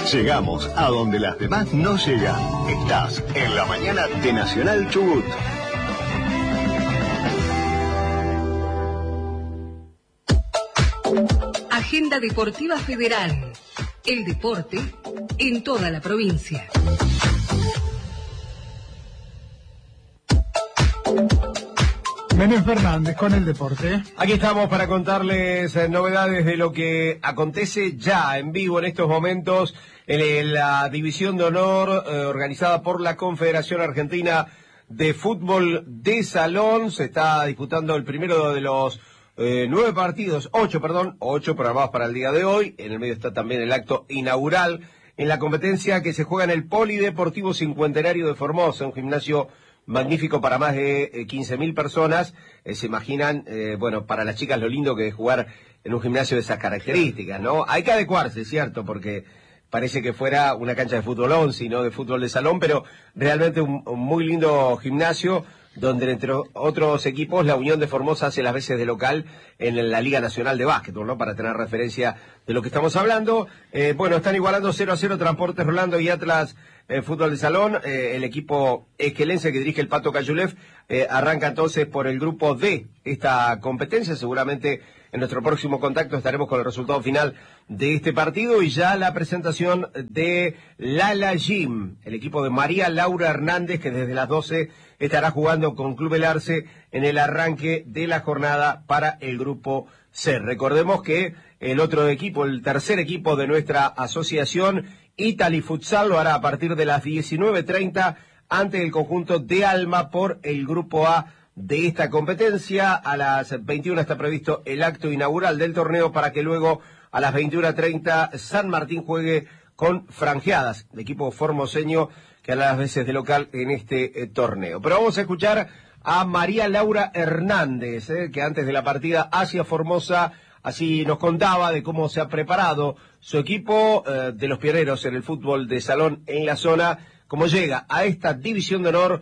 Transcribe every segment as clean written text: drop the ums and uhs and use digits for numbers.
Llegamos a donde las demás no llegan. Estás en la mañana de Nacional Chubut. Agenda Deportiva Federal. El deporte en toda la provincia. Menem Fernández con el deporte. Aquí estamos para contarles novedades de lo que acontece ya en vivo en estos momentos en la División de Honor organizada por la Confederación Argentina de Fútbol de Salón. Se está disputando el primero de los 8 programados para el día de hoy. En el medio está también el acto inaugural en la competencia que se juega en el Polideportivo Cincuentenario de Formosa, un gimnasio magnífico para más de 15.000 personas. Se imaginan, para las chicas lo lindo que es jugar en un gimnasio de esas características, ¿no? Hay que adecuarse, ¿cierto? Porque parece que fuera una cancha de fútbol 11 y no de fútbol de salón, pero realmente un muy lindo gimnasio donde entre otros equipos la Unión de Formosa hace las veces de local en la Liga Nacional de Básquetbol, ¿no? Para tener referencia de lo que estamos hablando. Están igualando 0-0 Transportes Rolando y Atlas Fútbol de Salón. El equipo esquelense que dirige el Pato Cayulef arranca entonces por el grupo D esta competencia. Seguramente en nuestro próximo contacto estaremos con el resultado final de este partido y ya la presentación de Lala Gym, el equipo de María Laura Hernández, que desde las 12 estará jugando con Club El Arce en el arranque de la jornada para el grupo C. Recordemos que el otro equipo, el tercer equipo de nuestra asociación, Italy Futsal, lo hará a partir de las 19:30 ante el conjunto de Alma por el grupo A de esta competencia. A las 21 está previsto el acto inaugural del torneo para que luego a las 21:30 San Martín juegue con Franjeadas, el equipo formoseño que hará las veces de local en este torneo. Pero vamos a escuchar a María Laura Hernández, que antes de la partida hacia Formosa así nos contaba de cómo se ha preparado su equipo de los pioneros en el fútbol de salón en la zona, cómo llega a esta División de Honor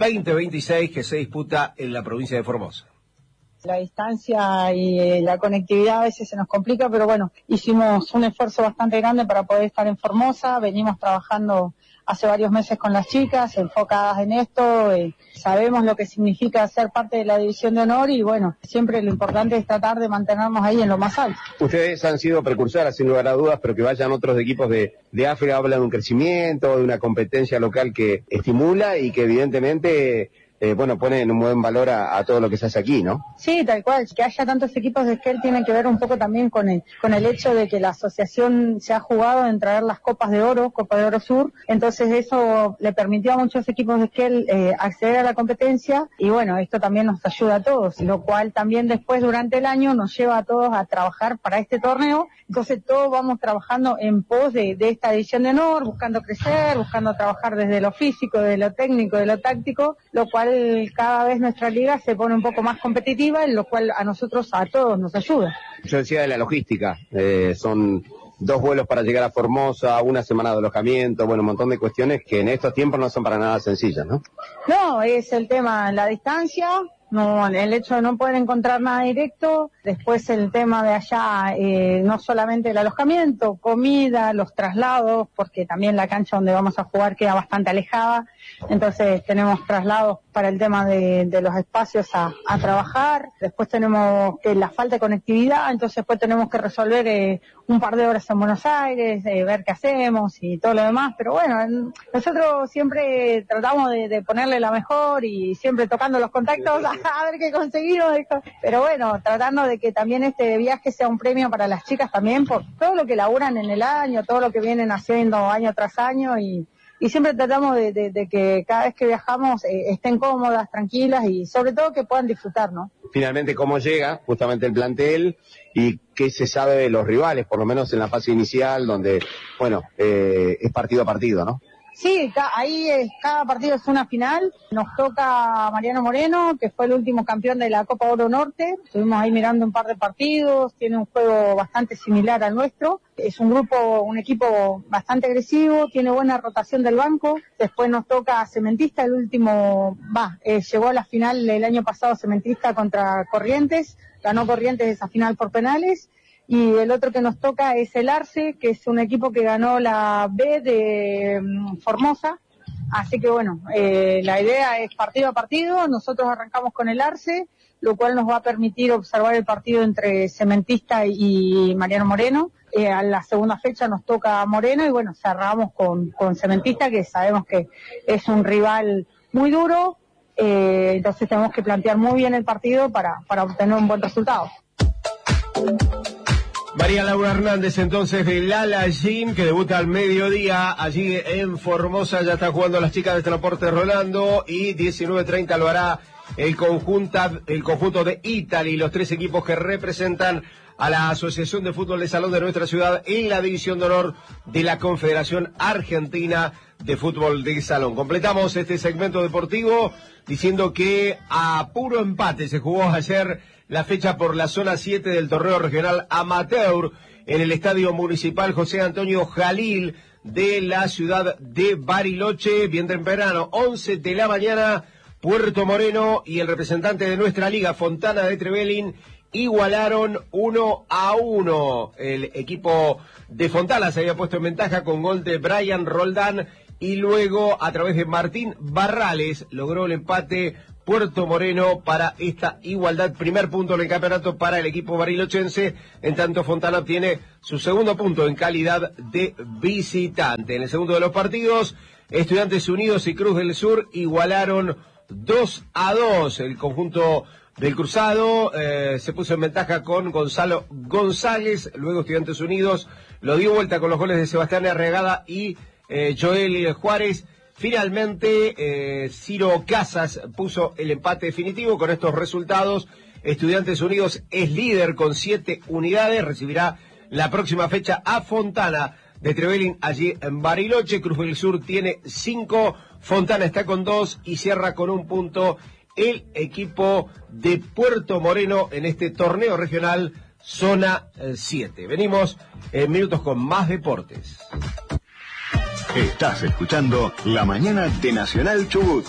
2026 que se disputa en la provincia de Formosa. La distancia y la conectividad a veces se nos complica, pero bueno, hicimos un esfuerzo bastante grande para poder estar en Formosa. Venimos trabajando hace varios meses con las chicas, enfocadas en esto. Sabemos lo que significa ser parte de la División de Honor y bueno, siempre lo importante es tratar de mantenernos ahí en lo más alto. Ustedes han sido precursoras, sin lugar a dudas, pero que vayan otros equipos de África hablan de un crecimiento, de una competencia local que estimula y que evidentemente ponen un buen valor a todo lo que se hace aquí, ¿no? Sí, tal cual. Que haya tantos equipos de skate tiene que ver un poco también con el hecho de que la asociación se ha jugado en traer las Copas de Oro, Copa de Oro Sur. Entonces eso le permitió a muchos equipos de skate acceder a la competencia y bueno, esto también nos ayuda a todos, lo cual también después durante el año nos lleva a todos a trabajar para este torneo. Entonces todos vamos trabajando en pos de esta División de Honor, buscando crecer, buscando trabajar desde lo físico, de lo técnico, de lo táctico, lo cual cada vez nuestra liga se pone un poco más competitiva, en lo cual a nosotros, a todos, nos ayuda. Yo decía de la logística, son 2 vuelos para llegar a Formosa, 1 semana de alojamiento, un montón de cuestiones que en estos tiempos no son para nada sencillas, ¿no? No, es el tema, la distancia, no, el hecho de no poder encontrar nada directo, después el tema de allá, no solamente el alojamiento, comida, los traslados, porque también la cancha donde vamos a jugar queda bastante alejada, entonces tenemos traslados para el tema de los espacios a trabajar, después tenemos la falta de conectividad, entonces después tenemos que resolver un par de horas en Buenos Aires, ver qué hacemos y todo lo demás, pero bueno, nosotros siempre tratamos de ponerle la mejor y siempre tocando los contactos a ver qué conseguimos, pero bueno, tratando de que también este viaje sea un premio para las chicas también por todo lo que laburan en el año, todo lo que vienen haciendo año tras año y siempre tratamos de que cada vez que viajamos estén cómodas, tranquilas y sobre todo que puedan disfrutar, ¿no? Finalmente, ¿cómo llega justamente el plantel y qué se sabe de los rivales, por lo menos en la fase inicial, donde, es partido a partido, ¿no? Sí, ahí cada partido es una final. Nos toca Mariano Moreno, que fue el último campeón de la Copa Oro Norte. Estuvimos ahí mirando un par de partidos, tiene un juego bastante similar al nuestro. Es un equipo bastante agresivo, tiene buena rotación del banco. Después nos toca Cementista, llegó a la final el año pasado Cementista contra Corrientes, ganó Corrientes esa final por penales. y el otro que nos toca es el Arce, que es un equipo que ganó la B de Formosa. Así que bueno, la idea es partido a partido. Nosotros arrancamos con el Arce, lo cual nos va a permitir observar el partido entre Cementista y Mariano Moreno. A la segunda fecha nos toca Moreno y bueno, cerramos con Cementista, que sabemos que es un rival muy duro. Entonces tenemos que plantear muy bien el partido para obtener un buen resultado. María Laura Hernández, entonces, de Lala Gym, que debuta al mediodía allí en Formosa. Ya están jugando las chicas de Transporte Rolando y 19:30 lo hará el conjunto de Italy, los 3 equipos que representan a la Asociación de Fútbol de Salón de nuestra ciudad en la División de Honor de la Confederación Argentina de Fútbol de Salón. Completamos este segmento deportivo diciendo que a puro empate se jugó ayer la fecha por la zona 7 del torneo regional amateur en el Estadio Municipal José Antonio Jalil de la ciudad de Bariloche. Bien temprano, 11 de la mañana, Puerto Moreno y el representante de nuestra liga, Fontana de Trevelin, igualaron 1-1. El equipo de Fontana se había puesto en ventaja con gol de Brian Roldán y luego a través de Martín Barrales logró el empate Puerto Moreno para esta igualdad. Primer punto en el campeonato para el equipo barilochense, en tanto Fontana obtiene su segundo punto en calidad de visitante. En el segundo de los partidos, Estudiantes Unidos y Cruz del Sur igualaron 2-2. El conjunto del Cruzado se puso en ventaja con Gonzalo González, luego Estudiantes Unidos lo dio vuelta con los goles de Sebastián Arregada y Joel Juárez. Finalmente, Ciro Casas puso el empate definitivo. Con estos resultados, Estudiantes Unidos es líder con 7 unidades, recibirá la próxima fecha a Fontana de Trevelin allí en Bariloche. Cruz del Sur tiene 5, Fontana está con 2 y cierra con 1 punto el equipo de Puerto Moreno en este torneo regional zona 7. Venimos en minutos con más deportes. Estás escuchando La Mañana de Nacional Chubut.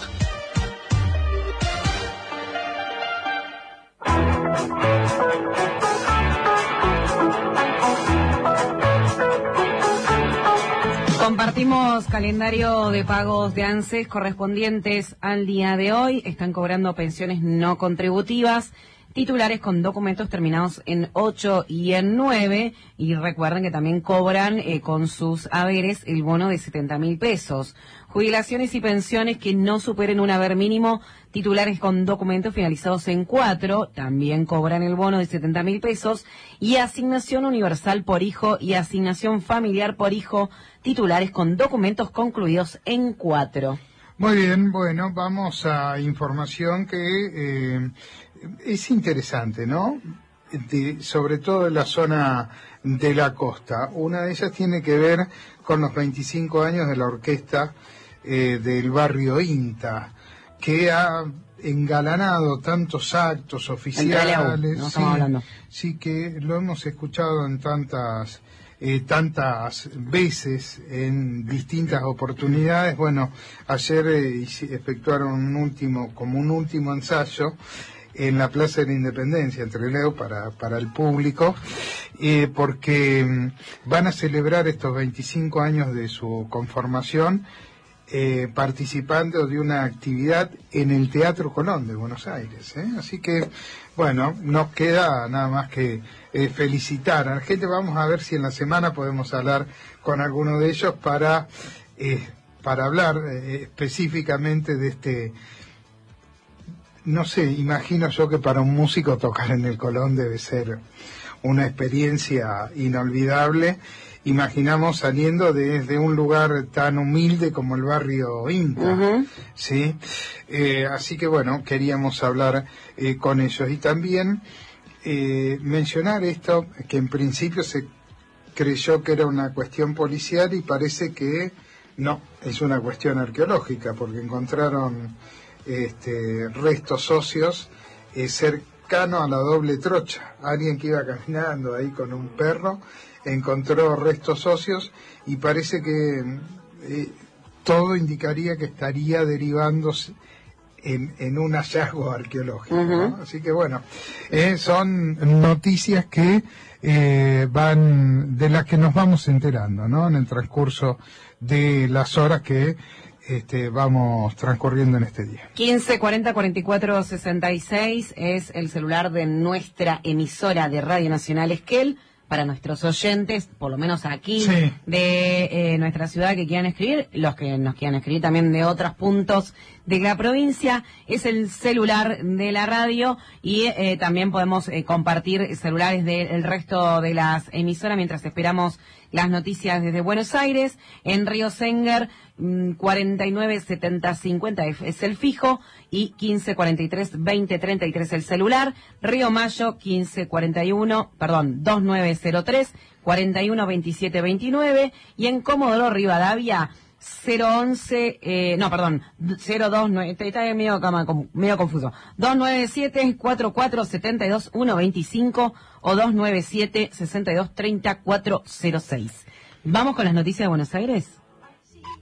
Compartimos calendario de pagos de ANSES correspondientes al día de hoy. Están cobrando pensiones no contributivas, titulares con documentos terminados en 8 y en 9, y recuerden que también cobran con sus haberes el bono de 70.000 pesos. Jubilaciones y pensiones que no superen un haber mínimo, titulares con documentos finalizados en 4, también cobran el bono de 70.000 pesos, y asignación universal por hijo y asignación familiar por hijo, titulares con documentos concluidos en 4. Muy bien, bueno, vamos a información que es interesante, ¿no? Sobre todo en la zona de la costa. Una de ellas tiene que ver con los 25 años de la orquesta del barrio INTA, que ha engalanado tantos actos oficiales. No estamos hablando. Sí, que lo hemos escuchado en tantas veces en distintas oportunidades. Bueno, ayer efectuaron un último ensayo en la Plaza de la Independencia, en Trelew, para el público, porque van a celebrar estos 25 años de su conformación participando de una actividad en el Teatro Colón de Buenos Aires, Así que, bueno, nos queda nada más que felicitar a la gente. Vamos a ver si en la semana podemos hablar con alguno de ellos para hablar específicamente de este. No sé, imagino yo que para un músico tocar en el Colón debe ser una experiencia inolvidable. Imaginamos saliendo desde un lugar tan humilde como el barrio INTA, ¿sí? Así que bueno, queríamos hablar con ellos. Y también mencionar esto, que en principio se creyó que era una cuestión policial y parece que no, es una cuestión arqueológica, porque encontraron restos óseos cercano a la Doble Trocha. Alguien que iba caminando ahí con un perro encontró restos óseos y parece que todo indicaría que estaría derivándose en un hallazgo arqueológico, ¿no? Así que bueno, son noticias que van, de las que nos vamos enterando, ¿no? En el transcurso de las horas que vamos transcurriendo en este día. 15 40 44 66 es el celular de nuestra emisora de Radio Nacional Esquel. Para nuestros oyentes, por lo menos aquí de nuestra ciudad que quieran escribir, los que nos quieran escribir también de otros puntos de la provincia, es el celular de la radio y también podemos compartir celulares del resto de las emisoras mientras esperamos las noticias desde Buenos Aires. En Río Senger 49 70 50 es el fijo y 15 43 20 33 el celular. Río Mayo 2903 41 27 29 y en Comodoro Rivadavia 011 029, está medio confuso, 297 44 72 125 o 297 62 30 406. Vamos con las noticias de Buenos Aires.